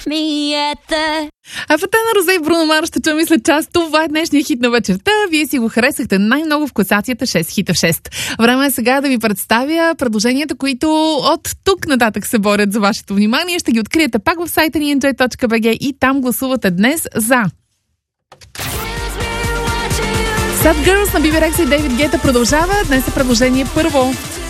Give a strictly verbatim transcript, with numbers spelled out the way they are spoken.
А Фатена Розе и Бруно Марс ще чуем и след час. Това е днешния хит на вечерта. Вие си го харесахте най-много в класацията шест хита в шест. Време е сега да ви представя предложенията, които от тук нататък се борят за вашето внимание. Ще ги откриете пак в сайта ни ен джей точка би джи и там гласувате днес за Sad Girls на Би Би Рекса и Дейвид Гета продължава. Днес е предложение първо.